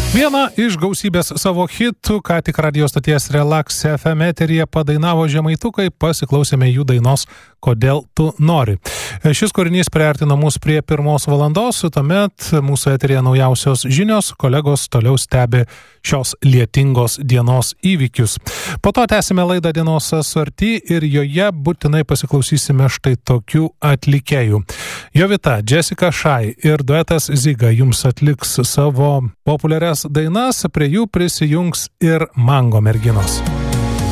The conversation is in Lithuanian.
Viena iš gausybės savo hitų, ką tik radio stoties Relax FM eteryje padainavo žemaitukai, pasiklausėme jų dainos Kodėl tu nori. Šis kūrinys priartino mus prie 1 valandos, tuomet mūsų eteryje naujausios žinios, kolegos toliau stebi šios lietingos dienos įvykius. Po to tęsime laidą dienos sorti ir joje būtinai pasiklausysime štai tokių atlikėjų. Jovita, Jessica Shy ir duetas Ziga jums atliks savo populiarias dainas, prie jų prisijungs ir Mango merginos.